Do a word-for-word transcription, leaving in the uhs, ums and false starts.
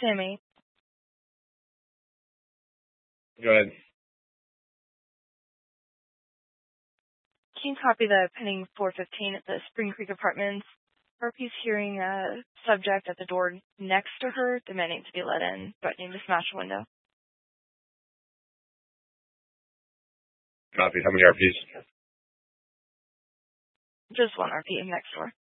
Sammy. Go ahead. Can you copy the pending four fifteen at the Spring Creek Apartments? Harpy's hearing a subject at the door next to her demanding to be let in, threatening to smash a window. Copy. How many R Ps? Just one R P next door.